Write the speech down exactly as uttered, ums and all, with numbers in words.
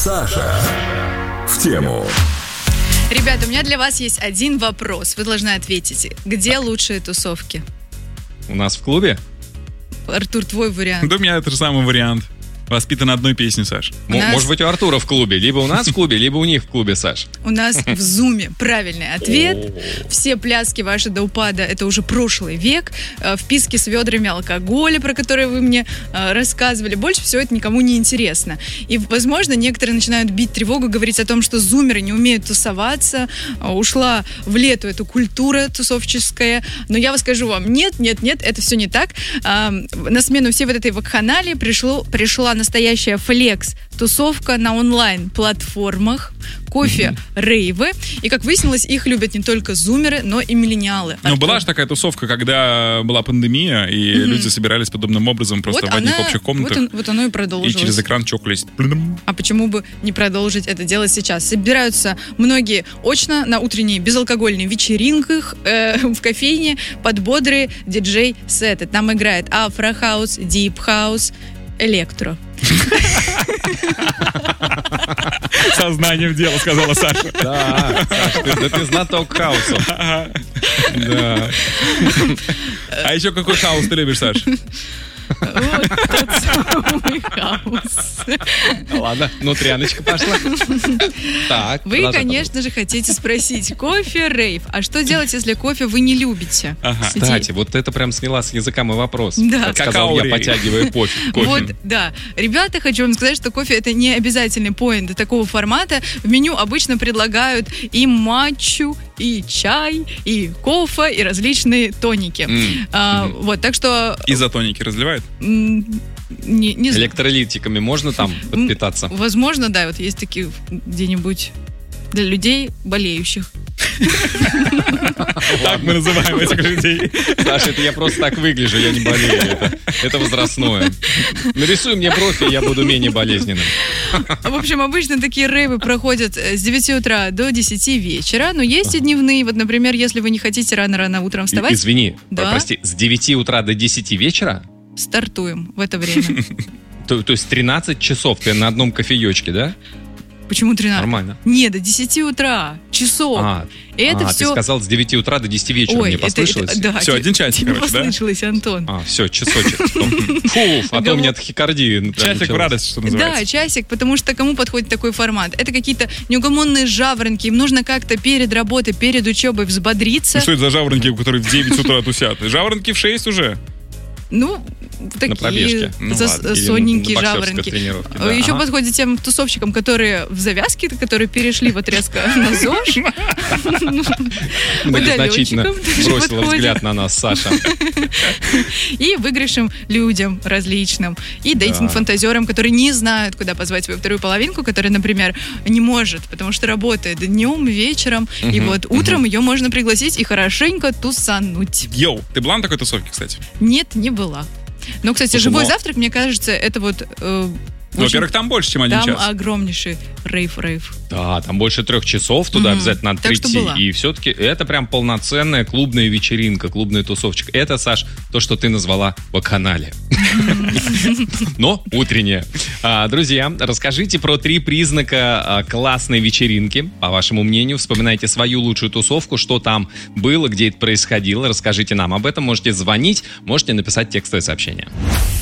Саша в тему. Ребята, у меня для вас есть один вопрос. Вы должны ответить. Где лучшие тусовки? У нас в клубе? Артур, твой вариант. Да у меня это же самый вариант. Воспитан на одной песне, Саш. М- нас- Может быть, у Артура в клубе. Либо у нас в клубе, либо у них в клубе, Саш. У нас в Зуме правильный ответ. Все пляски ваши до упада — это уже прошлый век. Э, Вписки с ведрами алкоголя, про которые вы мне э, рассказывали. Больше всего это никому не интересно. И, возможно, некоторые начинают бить тревогу, говорить о том, что зумеры не умеют тусоваться. Э, Ушла в лету эта культура тусовческая. Но я вам скажу вам, нет, нет, нет, это все не так. Э, На смену всей вот этой вакханалии пришло, пришла настоящая флекс-тусовка на онлайн-платформах, кофе-рейвы. И, как выяснилось, их любят не только зумеры, но и миллениалы. Ну, была же такая тусовка, когда была пандемия, и люди собирались подобным образом просто Вот в одних она- общих комнатах. Вот, он- вот оно и И продолжилось. через экран чокались. А почему бы не продолжить это делать сейчас? Собираются многие очно на утренние безалкогольные вечеринках э, в кофейне под бодрые диджей-сеты. Там играет афро-хаус, дип-хаус, электро. Сознанием дела, сказала Саша. Да, Саш, ты, да ты знаток хаоса. Да. А еще какой хаос ты любишь, Саш? Вот тот самый хаус. Ладно, внутряночка пошла. Так, Вы, продолжай, конечно же, хотите спросить: кофе, рейв. А что делать, если кофе вы не любите? Ага. Сидеть- Кстати, вот это прям сняла с языка мой вопрос. Да. Как сказал я, Какао-рей. потягивая кофе. кофе. Вот, да. Ребята, хочу вам сказать, что кофе — это не обязательный поинт такого формата. В меню обычно предлагают и матчу, и чай, и кофе, и различные тоники. М. А, вот, так что... Изотоники разливают? м, Не, не знаю. Электролитиками можно там подпитаться? Возможно, да, вот есть такие где-нибудь для людей болеющих. Так мы называем этих людей. Саша, это я просто так выгляжу, я не болею. Это, это возрастное. Нарисуй мне профиль, я буду менее болезненным. В общем, обычно такие рейвы проходят э, с девяти утра до десяти вечера, но есть и дневные. Вот, например, если вы не хотите рано-рано утром вставать, Извини, Да. прости, с девяти утра до десяти вечера? стартуем в это время. То, то есть тринадцать часов ты на одном кофеечке, да? Почему тринадцать? Нормально. Не, до десяти утра. Часов. А, это а, все... ты сказал с девяти утра до десяти вечера, Ой, мне это- послышалось? это- да, Все, тебе- один часик, тебе короче, да? послышалось, Антон. А, все, часочек. Фу, а то у меня тахикардия. прям Часик в началась. радость, что Да, называется. часик, потому что кому подходит такой формат? Это какие-то неугомонные жаворонки, им нужно как-то перед работой, перед учебой взбодриться. Ну что это за жаворонки, которые в девять утра тусят? Жаворонки в шесть уже. Ну, такие пробежке. Ну за- ладно. Или сонненькие на боксерской жаворонки. тренировке, да. Еще Ага. подходит тем тусовщикам, которые в завязке, которые перешли вот резко на ЗОЖ. Многозначительно Удаленщикам тоже бросила подходит. взгляд на нас, Саша. И выигрышным людям различным. И дейтинг-фантазерам, которые не знают, куда позвать свою вторую половинку, которая, например, не может, потому что работает днем, вечером. И Мгм, вот утром ее можно пригласить и хорошенько тусануть. Йоу, ты была на такой тусовке, кстати? Нет, не была. Но, кстати, Слушай, живой но- завтрак, мне кажется, это вот... э, Ну, очень- во-первых, там больше, чем один там час. огромнейший рейв-рейв. Да, там больше трех часов, туда Мгм. обязательно надо Так что прийти. была. И все-таки это прям полноценная клубная вечеринка, клубная тусовочка. Это, Саш, то, что ты назвала вакханалия. Но утренняя. А, Друзья, расскажите про три признака а, классной вечеринки. По вашему мнению, вспоминайте свою лучшую тусовку, что там было, где это происходило. Расскажите нам об этом. Можете звонить, можете написать текстовое сообщение.